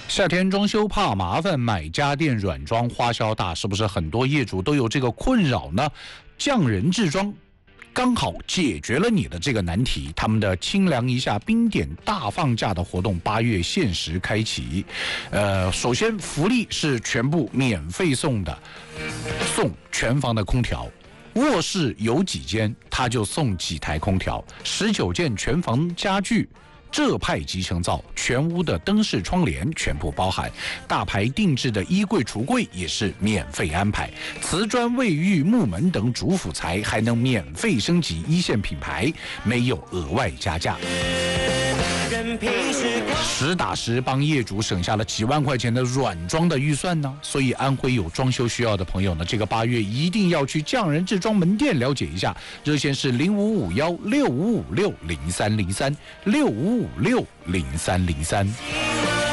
夏天装修怕麻烦，买家电软装花销大，是不是很多业主都有这个困扰呢？匠人制装刚好解决了你的这个难题。他们的清凉一下冰点大放价的活动8月限时开启。首先福利是全部免费送的，送全房的空调。卧室有几间，他就送几台空调，19件全房家具。浙派集成灶，全屋的灯饰窗帘全部包含，大牌定制的衣柜橱柜也是免费安排，瓷砖卫浴木门等主辅材还能免费升级一线品牌，没有额外加价。实打实帮业主省下了几万块钱的软装的预算呢。所以安徽有装修需要的朋友呢，这个8月一定要去匠人制装门店了解一下，热线是055165560303，65560303。